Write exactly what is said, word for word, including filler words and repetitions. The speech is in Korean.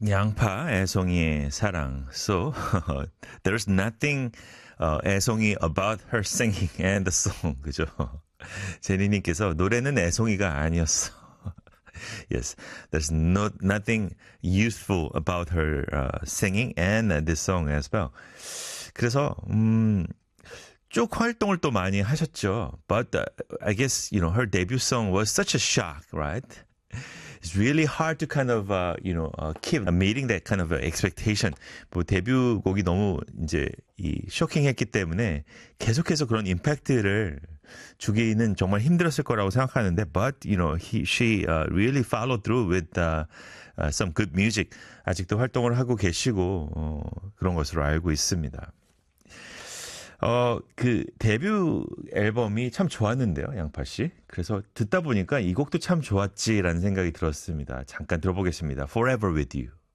양파, 애송이의 사랑. So, there's nothing uh, 애송이 about her singing and the song. 그죠? 제니님께서 노래는 애송이가 아니었어. Yes, there's no nothing useful about her uh, singing and this song as well. 그래서 음, 쭉 활동을 또 많이 하셨죠. But uh, I guess you know her debut song was such a shock, right? It's really hard to kind of uh, you know uh, keep meeting that kind of expectation. 뭐 데뷔곡이 너무 이제 이 쇼킹했기 때문에 계속해서 그런 임팩트를 주기는 정말 힘들었을 거라고 생각하는데, but you know he she uh, really followed through with uh, uh, some good music. 아직도 활동을 하고 계시고 어, 그런 것으로 알고 있습니다. 어, 그 데뷔 앨범이 참 좋았는데요, 양파 씨. 그래서 듣다 보니까 이 곡도 참 좋았지라는 생각이 들었습니다. 잠깐 들어보겠습니다. Forever with You.